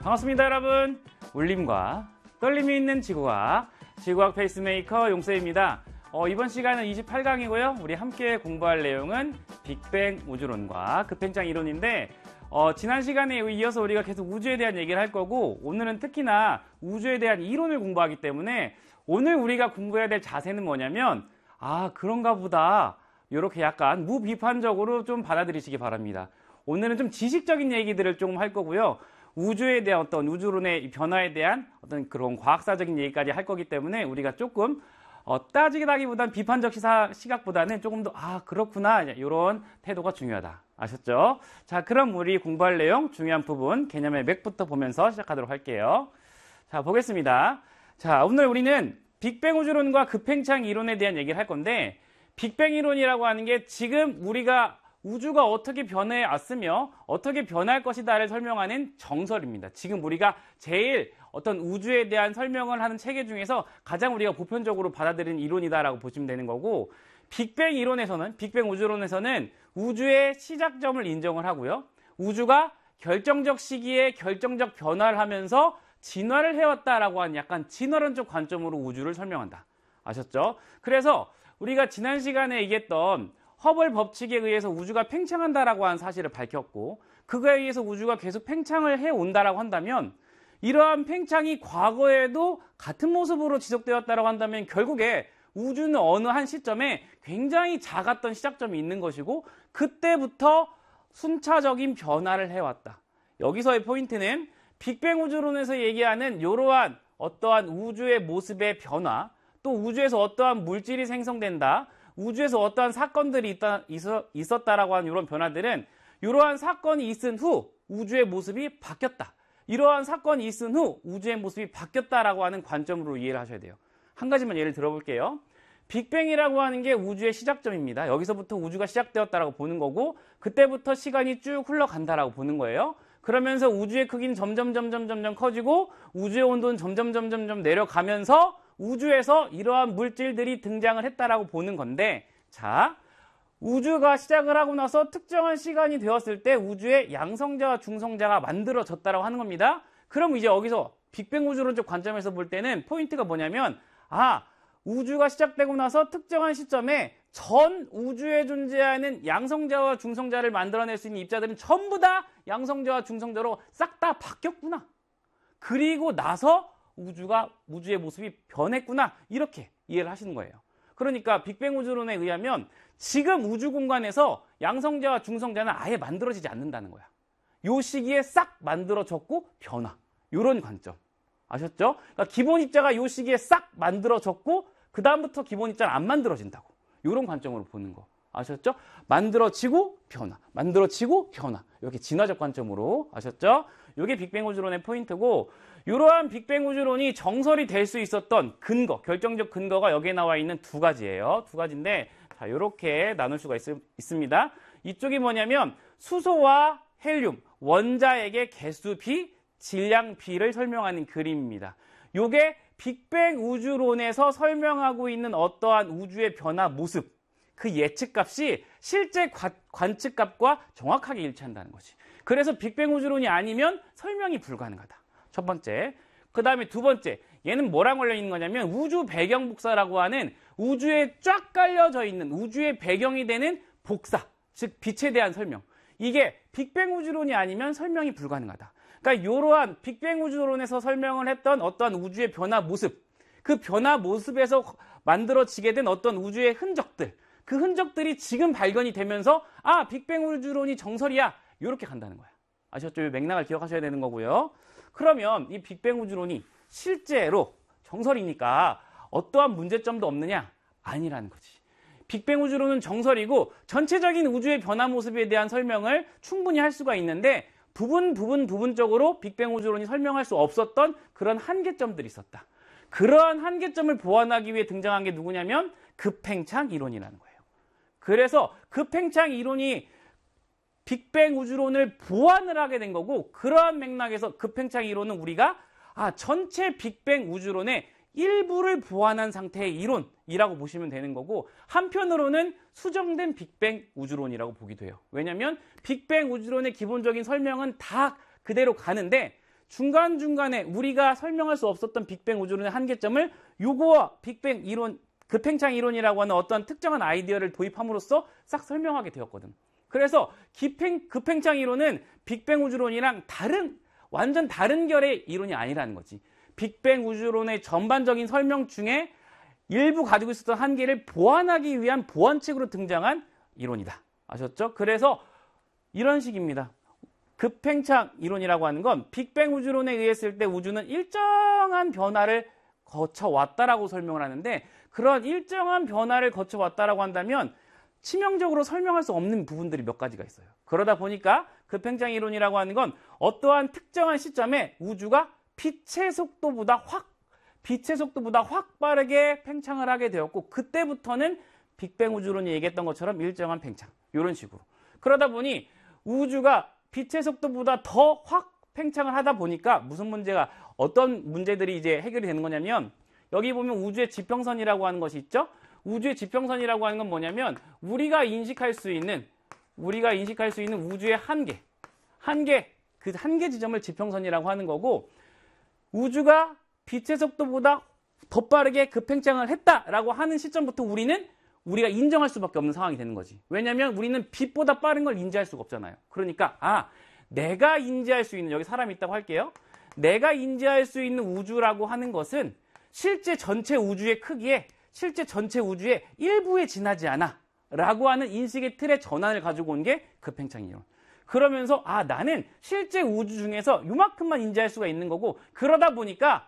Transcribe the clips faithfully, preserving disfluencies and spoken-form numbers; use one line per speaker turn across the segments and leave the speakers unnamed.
반갑습니다, 여러분. 울림과 떨림이 있는 지구과학, 지구과학 페이스메이커 용쌤입니다. 어, 이번 시간은 이십팔 강이고요. 우리 함께 공부할 내용은 빅뱅 우주론과 급팽창 이론인데 어, 지난 시간에 이어서 우리가 계속 우주에 대한 얘기를 할 거고, 오늘은 특히나 우주에 대한 이론을 공부하기 때문에 오늘 우리가 공부해야 될 자세는 뭐냐면, 아, 그런가 보다, 이렇게 약간 무비판적으로 좀 받아들이시기 바랍니다. 오늘은 좀 지식적인 얘기들을 조금 할 거고요. 우주에 대한 어떤 우주론의 변화에 대한 어떤 그런 과학사적인 얘기까지 할 거기 때문에 우리가 조금 어, 따지기보다는 비판적 시사, 시각보다는 조금 더 아 그렇구나 이런 태도가 중요하다. 아셨죠? 자, 그럼 우리 공부할 내용 중요한 부분 개념의 맥부터 보면서 시작하도록 할게요. 자, 보겠습니다. 자, 오늘 우리는 빅뱅 우주론과 급팽창 이론에 대한 얘기를 할 건데, 빅뱅 이론이라고 하는 게 지금 우리가 우주가 어떻게 변해 왔으며 어떻게 변할 것이다를 설명하는 정설입니다. 지금 우리가 제일 어떤 우주에 대한 설명을 하는 체계 중에서 가장 우리가 보편적으로 받아들이는 이론이다라고 보시면 되는 거고, 빅뱅 이론에서는, 빅뱅 우주론에서는 우주의 시작점을 인정을 하고요. 우주가 결정적 시기에 결정적 변화를 하면서 진화를 해왔다라고 하는 약간 진화론적 관점으로 우주를 설명한다. 아셨죠? 그래서 우리가 지난 시간에 얘기했던 허블 법칙에 의해서 우주가 팽창한다라고 하는 사실을 밝혔고, 그거에 의해서 우주가 계속 팽창을 해온다라고 한다면, 이러한 팽창이 과거에도 같은 모습으로 지속되었다라고 한다면 결국에 우주는 어느 한 시점에 굉장히 작았던 시작점이 있는 것이고, 그때부터 순차적인 변화를 해왔다. 여기서의 포인트는 빅뱅 우주론에서 얘기하는 이러한 어떠한 우주의 모습의 변화, 또 우주에서 어떠한 물질이 생성된다, 우주에서 어떠한 사건들이 있다, 있어, 있었다라고 하는 이런 변화들은 이러한 사건이 있은 후 우주의 모습이 바뀌었다. 이러한 사건이 있은 후 우주의 모습이 바뀌었다라고 하는 관점으로 이해를 하셔야 돼요. 한 가지만 예를 들어볼게요. 빅뱅이라고 하는 게 우주의 시작점입니다. 여기서부터 우주가 시작되었다라고 보는 거고, 그때부터 시간이 쭉 흘러간다라고 보는 거예요. 그러면서 우주의 크기는 점점 점점 점점 커지고 우주의 온도는 점점 점점 점 내려가면서 우주에서 이러한 물질들이 등장을 했다라고 보는 건데, 자, 우주가 시작을 하고 나서 특정한 시간이 되었을 때 우주의 양성자와 중성자가 만들어졌다라고 하는 겁니다. 그럼 이제 여기서 빅뱅 우주론적 관점에서 볼 때는 포인트가 뭐냐면, 아, 우주가 시작되고 나서 특정한 시점에 전 우주에 존재하는 양성자와 중성자를 만들어낼 수 있는 입자들은 전부 다 양성자와 중성자로 싹 다 바뀌었구나. 그리고 나서 우주가, 우주의 모습이 변했구나. 이렇게 이해를 하시는 거예요. 그러니까 빅뱅 우주론에 의하면 지금 우주 공간에서 양성자와 중성자는 아예 만들어지지 않는다는 거야. 요 시기에 싹 만들어졌고 변화. 요런 관점. 아셨죠? 그러니까 기본 입자가 요 시기에 싹 만들어졌고 그 다음부터 기본 입자는 안 만들어진다고. 요런 관점으로 보는 거. 아셨죠? 만들어지고 변화. 만들어지고 변화. 이렇게 진화적 관점으로. 아셨죠? 요게 빅뱅 우주론의 포인트고, 이러한 빅뱅 우주론이 정설이 될 수 있었던 근거, 결정적 근거가 여기에 나와 있는 두 가지예요. 두 가지인데, 자, 요렇게 나눌 수가 있, 있습니다. 이쪽이 뭐냐면 수소와 헬륨, 원자핵의 개수 B, 질량 B를 설명하는 그림입니다. 요게 빅뱅 우주론에서 설명하고 있는 어떠한 우주의 변화 모습, 그 예측값이 실제 관, 관측값과 정확하게 일치한다는 거지. 그래서 빅뱅 우주론이 아니면 설명이 불가능하다. 첫 번째. 그 다음에 두 번째. 얘는 뭐랑 걸려 있는 거냐면 우주 배경 복사라고 하는 우주에 쫙 깔려져 있는 우주의 배경이 되는 복사. 즉 빛에 대한 설명. 이게 빅뱅 우주론이 아니면 설명이 불가능하다. 그러니까 이러한 빅뱅 우주론에서 설명을 했던 어떤 우주의 변화 모습, 그 변화 모습에서 만들어지게 된 어떤 우주의 흔적들, 그 흔적들이 지금 발견이 되면서 아, 빅뱅 우주론이 정설이야. 이렇게 간다는 거야. 아셨죠? 이 맥락을 기억하셔야 되는 거고요. 그러면 이 빅뱅 우주론이 실제로 정설이니까 어떠한 문제점도 없느냐? 아니라는 거지. 빅뱅 우주론은 정설이고 전체적인 우주의 변화 모습에 대한 설명을 충분히 할 수가 있는데, 부분 부분 부분적으로 빅뱅 우주론이 설명할 수 없었던 그런 한계점들이 있었다. 그러한 한계점을 보완하기 위해 등장한 게 누구냐면 급팽창 이론이라는 거예요. 그래서 급팽창 이론이 빅뱅 우주론을 보완을 하게 된 거고, 그러한 맥락에서 급팽창 이론은 우리가 아, 전체 빅뱅 우주론의 일부를 보완한 상태의 이론이라고 보시면 되는 거고, 한편으로는 수정된 빅뱅 우주론이라고 보기도 해요. 왜냐하면 빅뱅 우주론의 기본적인 설명은 다 그대로 가는데 중간중간에 우리가 설명할 수 없었던 빅뱅 우주론의 한계점을 요거와 빅뱅 이론, 급팽창 이론이라고 하는 어떤 특정한 아이디어를 도입함으로써 싹 설명하게 되었거든. 그래서 기팽, 급팽창 이론은 빅뱅 우주론이랑 다른, 완전 다른 결의 이론이 아니라는 거지. 빅뱅 우주론의 전반적인 설명 중에 일부 가지고 있었던 한계를 보완하기 위한 보완책으로 등장한 이론이다. 아셨죠? 그래서 이런 식입니다. 급팽창 이론이라고 하는 건 빅뱅 우주론에 의했을 때 우주는 일정한 변화를 거쳐왔다라고 설명을 하는데, 그런 일정한 변화를 거쳐왔다라고 한다면 치명적으로 설명할 수 없는 부분들이 몇 가지가 있어요. 그러다 보니까 급팽창 이론이라고 하는 건 어떠한 특정한 시점에 우주가 빛의 속도보다 확 빛의 속도보다 확 빠르게 팽창을 하게 되었고, 그때부터는 빅뱅 우주론이 얘기했던 것처럼 일정한 팽창, 이런 식으로. 그러다 보니 우주가 빛의 속도보다 더 확 팽창을 하다 보니까 무슨 문제가, 어떤 문제들이 이제 해결이 되는 거냐면, 여기 보면 우주의 지평선이라고 하는 것이 있죠. 우주의 지평선이라고 하는 건 뭐냐면 우리가 인식할 수 있는 우리가 인식할 수 있는 우주의 한계, 한계, 그 한계 지점을 지평선이라고 하는 거고, 우주가 빛의 속도보다 더 빠르게 급팽창을 했다라고 하는 시점부터 우리는 우리가 인정할 수밖에 없는 상황이 되는 거지. 왜냐하면 우리는 빛보다 빠른 걸 인지할 수가 없잖아요. 그러니까 아, 내가 인지할 수 있는, 여기 사람이 있다고 할게요. 내가 인지할 수 있는 우주라고 하는 것은 실제 전체 우주의 크기에, 실제 전체 우주의 일부에 지나지 않아 라고 하는 인식의 틀의 전환을 가지고 온 게 급팽창 이론. 그러면서 아, 나는 실제 우주 중에서 요만큼만 인지할 수가 있는 거고, 그러다 보니까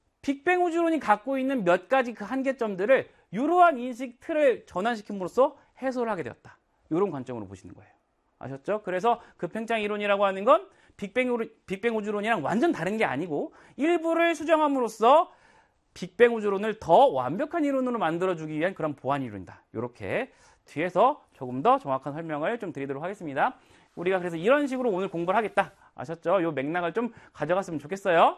빅뱅 우주론이 갖고 있는 몇 가지 그 한계점들을 이러한 인식 틀을 전환시킴으로써 해소를 하게 되었다. 이런 관점으로 보시는 거예요. 아셨죠? 그래서 급팽창 이론이라고 하는 건 빅뱅, 빅뱅 우주론이랑 완전 다른 게 아니고, 일부를 수정함으로써 빅뱅 우주론을 더 완벽한 이론으로 만들어주기 위한 그런 보완 이론이다. 이렇게 뒤에서 조금 더 정확한 설명을 좀 드리도록 하겠습니다. 우리가 그래서 이런 식으로 오늘 공부를 하겠다. 아셨죠? 이 맥락을 좀 가져갔으면 좋겠어요.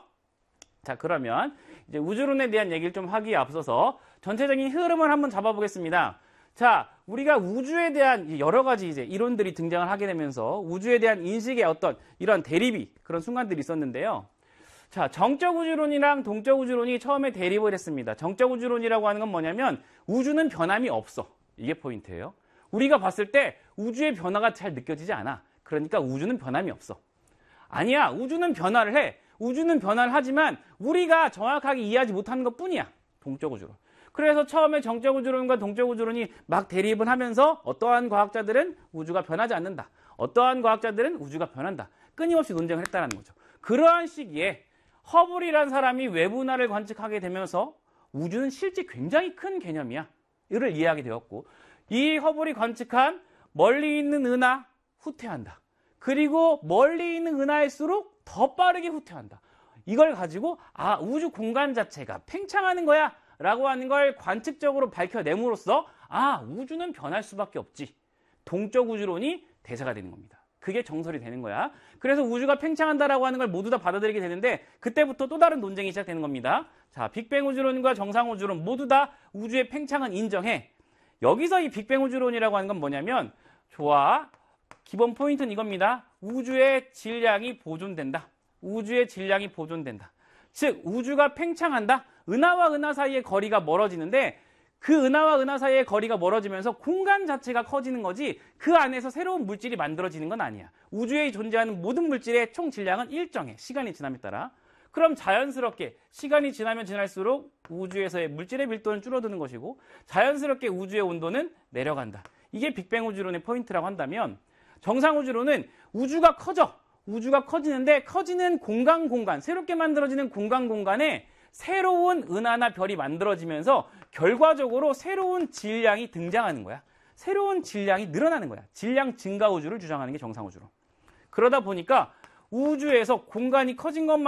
자, 그러면 이제 우주론에 대한 얘기를 좀 하기에 앞서서 전체적인 흐름을 한번 잡아보겠습니다. 자, 우리가 우주에 대한 여러 가지 이제 이론들이 등장을 하게 되면서 우주에 대한 인식의 어떤 이런 대립이, 그런 순간들이 있었는데요. 자, 정적 우주론이랑 동적 우주론이 처음에 대립을 했습니다. 정적 우주론이라고 하는 건 뭐냐면 우주는 변함이 없어. 이게 포인트예요. 우리가 봤을 때 우주의 변화가 잘 느껴지지 않아. 그러니까 우주는 변함이 없어. 아니야, 우주는 변화를 해. 우주는 변화를 하지만 우리가 정확하게 이해하지 못하는 것 뿐이야. 동적 우주론. 그래서 처음에 정적 우주론과 동적 우주론이 막 대립을 하면서 어떠한 과학자들은 우주가 변하지 않는다. 어떠한 과학자들은 우주가 변한다. 끊임없이 논쟁을 했다는 거죠. 그러한 시기에 허블이라는 사람이 외부운하를 관측하게 되면서 우주는 실제 굉장히 큰 개념이야. 이를 이해하게 되었고, 이 허블이 관측한 멀리 있는 은하 후퇴한다. 그리고 멀리 있는 은하일수록 더 빠르게 후퇴한다. 이걸 가지고 아, 우주 공간 자체가 팽창하는 거야 라고 하는 걸 관측적으로 밝혀냄으로써 아, 우주는 변할 수밖에 없지. 동적 우주론이 대사가 되는 겁니다. 그게 정설이 되는 거야. 그래서 우주가 팽창한다라고 하는 걸 모두 다 받아들이게 되는데, 그때부터 또 다른 논쟁이 시작되는 겁니다. 자, 빅뱅 우주론과 정상 우주론 모두 다 우주의 팽창은 인정해. 여기서 이 빅뱅 우주론이라고 하는 건 뭐냐면, 좋아, 기본 포인트는 이겁니다. 우주의 질량이 보존된다. 우주의 질량이 보존된다. 즉, 우주가 팽창한다. 은하와 은하 사이의 거리가 멀어지는데, 그 은하와 은하 사이의 거리가 멀어지면서 공간 자체가 커지는 거지, 그 안에서 새로운 물질이 만들어지는 건 아니야. 우주에 존재하는 모든 물질의 총 질량은 일정해. 시간이 지남에 따라. 그럼 자연스럽게 시간이 지나면 지날수록 우주에서의 물질의 밀도는 줄어드는 것이고, 자연스럽게 우주의 온도는 내려간다. 이게 빅뱅 우주론의 포인트라고 한다면, 정상 우주론은 우주가 커져. 우주가 커지는데 커지는 공간 공간, 새롭게 만들어지는 공간 공간에 새로운 은하나 별이 만들어지면서 결과적으로 새로운 질량이 등장하는 거야. 새로운 질량이 늘어나는 거야. 질량 증가 우주를 주장하는 게 정상 우주론. 그러다 보니까 우주에서 공간이 커진 것만